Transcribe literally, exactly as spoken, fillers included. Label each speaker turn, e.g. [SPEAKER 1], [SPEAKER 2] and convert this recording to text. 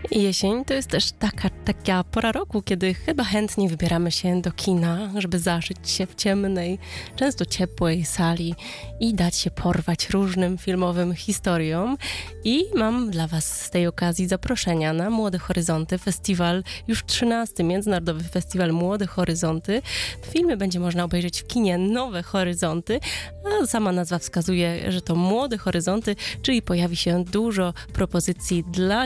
[SPEAKER 1] Jesień to jest też taka, taka pora roku, kiedy chyba chętnie wybieramy się do kina, żeby zaszyć się w ciemnej, często ciepłej sali i dać się porwać różnym filmowym historiom. I mam dla Was z tej okazji zaproszenia na Młode Horyzonty, festiwal, już trzynasty Międzynarodowy Festiwal Młode Horyzonty. Filmy będzie można obejrzeć w kinie Nowe Horyzonty, a sama nazwa wskazuje, że to Młode Horyzonty, czyli pojawi się dużo propozycji dla